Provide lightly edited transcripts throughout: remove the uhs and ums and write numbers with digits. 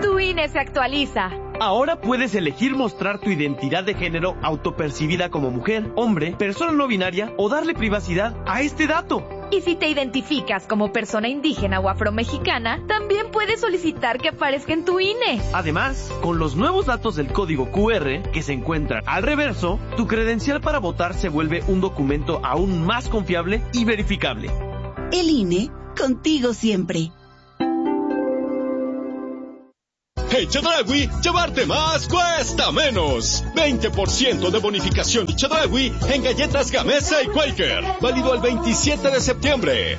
Tu INE se actualiza. Ahora puedes elegir mostrar tu identidad de género autopercibida como mujer, hombre, persona no binaria o darle privacidad a este dato. Y si te identificas como persona indígena o afromexicana, también puedes solicitar que aparezca en tu INE. Además, con los nuevos datos del código QR que se encuentran al reverso, tu credencial para votar se vuelve un documento aún más confiable y verificable. El INE, contigo siempre. En Chedraui, llevarte más cuesta menos. 20% de bonificación y Chedraui en galletas Gamesa y Quaker. Válido el 27 de septiembre.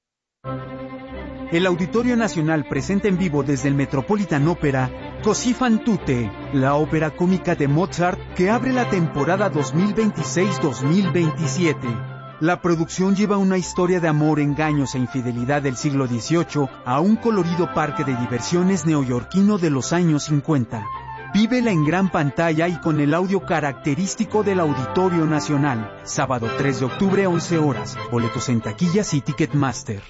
El Auditorio Nacional presenta en vivo desde el Metropolitan Opera Così fan tutte, la ópera cómica de Mozart que abre la temporada 2026-2027. La producción lleva una historia de amor, engaños e infidelidad del siglo XVIII a un colorido parque de diversiones neoyorquino de los años 50. Vívela en gran pantalla y con el audio característico del Auditorio Nacional. Sábado 3 de octubre, 11 horas. Boletos en taquillas y Ticketmaster.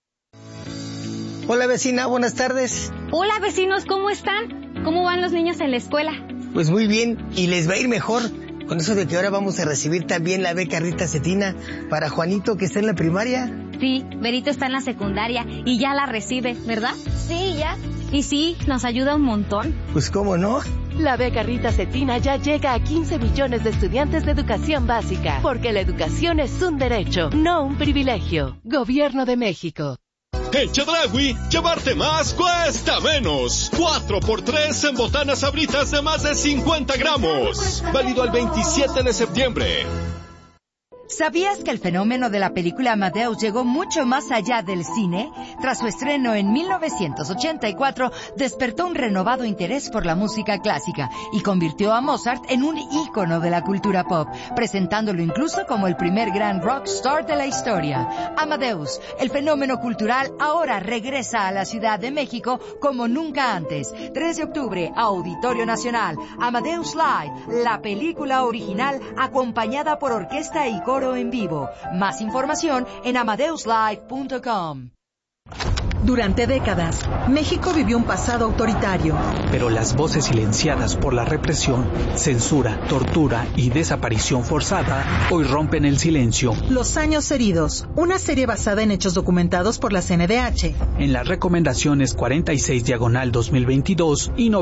Hola vecina, buenas tardes. Hola vecinos, ¿cómo están? ¿Cómo van los niños en la escuela? Pues muy bien, y les va a ir mejor. Con eso de que ahora vamos a recibir también la beca Rita Cetina para Juanito, que está en la primaria. Sí, Berito está en la secundaria y ya la recibe, ¿verdad? Sí, ya. Y sí, nos ayuda un montón. Pues cómo no. La beca Rita Cetina ya llega a 15 millones de estudiantes de educación básica, porque la educación es un derecho, no un privilegio. Gobierno de México. En Chedraui, llevarte más cuesta menos. 4x3 en botanas Sabritas de más de 50 gramos. Válido el 27 de septiembre. ¿Sabías que el fenómeno de la película Amadeus llegó mucho más allá del cine? Tras su estreno en 1984, despertó un renovado interés por la música clásica y convirtió a Mozart en un ícono de la cultura pop, presentándolo incluso como el primer gran rockstar de la historia. Amadeus, el fenómeno cultural, ahora regresa a la Ciudad de México como nunca antes. 3 de octubre, Auditorio Nacional, Amadeus Live, la película original acompañada por orquesta y coro en vivo. Más información en amadeuslive.com. Durante décadas, México vivió un pasado autoritario. Pero las voces silenciadas por la represión, censura, tortura y desaparición forzada hoy rompen el silencio. Los años heridos, una serie basada en hechos documentados por la CNDH. En las recomendaciones 46/2022 y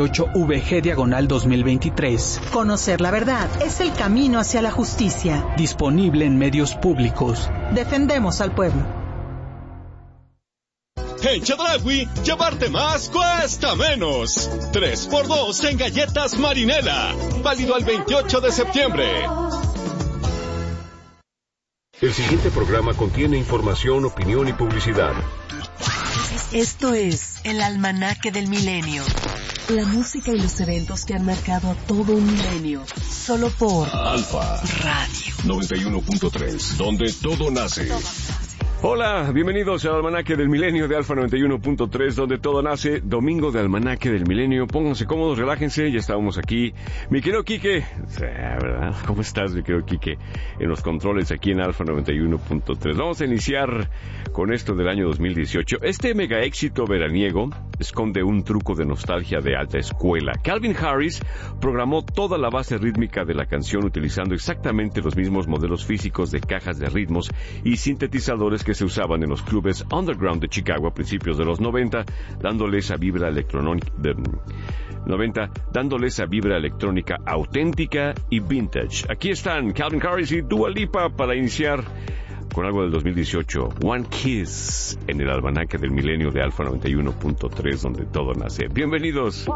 98VG/2023. Conocer la verdad es el camino hacia la justicia. Disponible en medios públicos. Defendemos al pueblo. En Chedraui, llevarte más cuesta menos. 3x2 en galletas Marinela. Válido al 28 de septiembre. El siguiente programa contiene información, opinión y publicidad. Esto es El Almanaque del Milenio. La música y los eventos que han marcado a todo un milenio. Solo por Alfa Radio 91.3, donde todo nace. Hola, bienvenidos al Almanaque del Milenio de Alfa 91.3, donde todo nace. Domingo de Almanaque del Milenio. Pónganse cómodos, relájense, ya estábamos aquí. Mi querido Quique, ¿verdad? ¿Cómo estás, mi querido Quique? En los controles aquí en Alfa 91.3. Vamos a iniciar con esto del año 2018. Este mega éxito veraniego esconde un truco de nostalgia de alta escuela. Calvin Harris programó toda la base rítmica de la canción utilizando exactamente los mismos modelos físicos de cajas de ritmos y sintetizadores que se usaban en los clubes underground de Chicago a principios de los 90, dándole esa vibra electrónica auténtica y vintage. Aquí están Calvin Harris y Dua Lipa para iniciar con algo del 2018, One Kiss, en el Almanaque del Milenio de Alfa 91.3, donde todo nace. Bienvenidos.